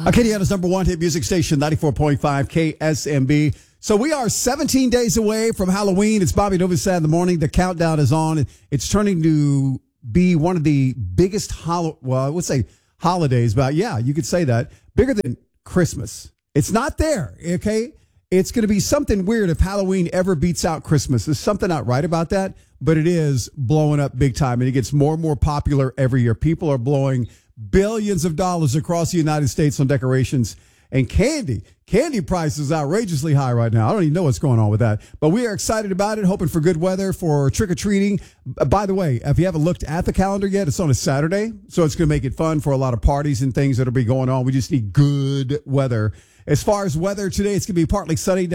Acadiana's number one hit music station, 94.5 KSMB. So we are 17 days away from Halloween. It's Bobby Novosad in the morning. The countdown is on. It's turning to be one of the biggest, I would say holidays, but yeah, you could say that. Bigger than Christmas. It's not there, okay? It's going to be something weird if Halloween ever beats out Christmas. There's something not right about that, but it is blowing up big time, and it gets more and more popular every year. People are blowing billions of dollars across the United States on decorations and candy. Candy prices outrageously high right now. I don't even know what's going on with that, but we are excited about it, hoping for good weather for trick-or-treating. By the way, if you haven't looked at the calendar yet, it's on a Saturday, so it's going to make it fun for a lot of parties and things that will be going on. We just need good weather. As far as weather today, it's going to be partly sunny.